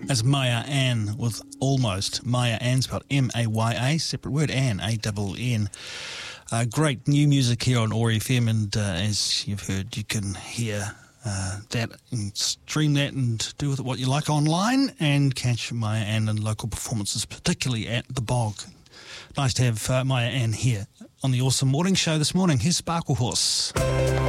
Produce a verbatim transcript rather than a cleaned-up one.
As Maya Ann with Almost. Maya Ann spelled M A Y A, separate word, Ann, A N N. Uh, great new music here on O A R F M, and uh, as you've heard, you can hear uh, that and stream that and do with it what you like online, and catch Maya Ann in local performances, particularly at the Bog. Nice to have uh, Maya Ann here on the Awesome Morning Show this morning. Here's Sparkle Horse.